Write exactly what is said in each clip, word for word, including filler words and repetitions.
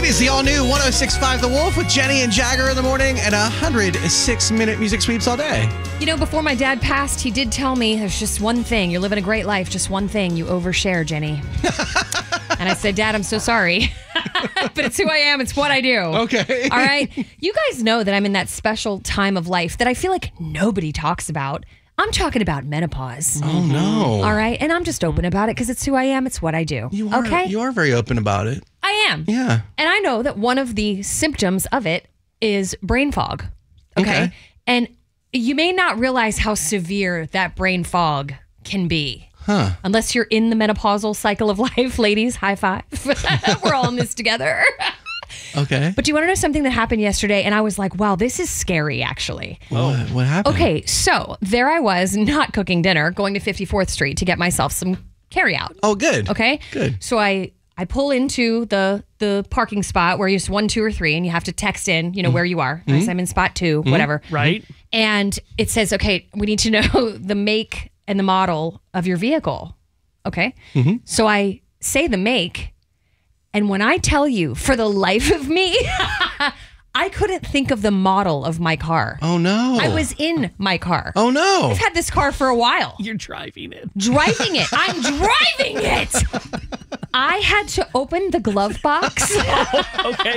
It is the all-new one oh six point five The Wolf with Jenny and Jagger in the morning and one hundred six minute music sweeps all day. You know, before my dad passed, he did tell me there's just one thing. You're living a great life. Just one thing. You overshare, Jenny. And I said, Dad, I'm so sorry. But it's who I am. It's what I do. Okay. All right. You guys know that I'm in that special time of life that I feel like nobody talks about. I'm talking about menopause. Oh, no. All right. And I'm just open about it because it's who I am. It's what I do. You are, okay. You are very open about it. I am. Yeah. And I know that one of the symptoms of it is brain fog. Okay. Okay. And you may not realize how severe that brain fog can be. Huh. Unless you're in the menopausal cycle of life. Ladies, high five. We're all in this together. Okay. But do you want to know something that happened yesterday? And I was like, wow, this is scary, actually. What, what happened? Okay, so there I was, not cooking dinner, going to fifty-fourth Street to get myself some carryout. Oh, good. Okay? Good. So I, I pull into the the parking spot where it's one, two, or three, and you have to text in, you know, where you are. Mm-hmm. Nice, I'm in spot two, whatever. Right. And it says, okay, we need to know the make and the model of your vehicle. Okay? Mm-hmm. So I say the make, and when I tell you, for the life of me, I couldn't think of the model of my car. Oh, no. I was in my car. Oh, no. I've had this car for a while. You're driving it. Driving it. I'm driving it. I had to open the glove box Okay.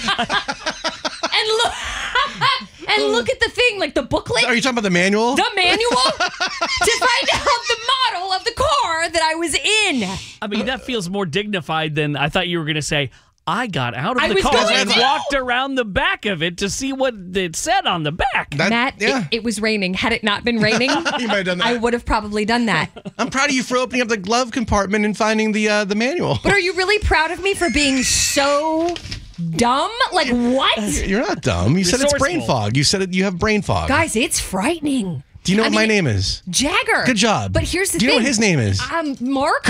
and look and look at the thing, like the booklet, Are you talking about the manual? the manual, to find out the model of the car that I was in. I mean, that feels more dignified than I thought you were going to say. I got out of I the was car going and to. walked around the back of it to see what it said on the back. That- Matt, yeah. it, it was raining. Had it not been raining, You might have done that. I would have probably done that. I'm proud of you for opening up the glove compartment and finding the uh, the manual. But are you really proud of me for being so dumb? Like, what? You're not dumb. You said it's brain Resourceful. fog. You said it, you have brain fog. Guys, it's frightening. Do you know I what my mean, name is? Jagger. Good job. But here's the Do you thing. know what his name is? Um, Mark?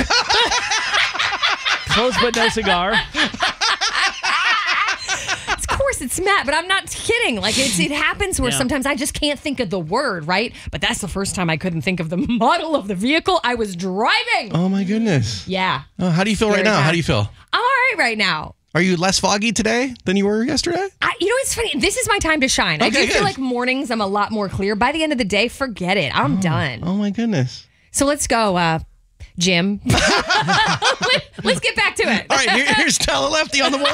Close but no cigar. Of course it's Matt, but I'm not kidding. Like, it's, it happens where Yeah. sometimes I just can't think of the word, right? But that's the first time I couldn't think of the model of the vehicle I was driving. Oh, my goodness. Yeah. Oh, how do you feel right Very now? bad. How do you feel? I'm all right right now. Are you less foggy today than you were yesterday? I, you know, it's funny. This is my time to shine. I Okay, do good. feel like mornings I'm a lot more clear. By the end of the day, forget it. I'm done. Oh, my goodness. So let's go, uh, Jim. Let, let's get back to it. All right, here, here's Tell a Lefty on the wall.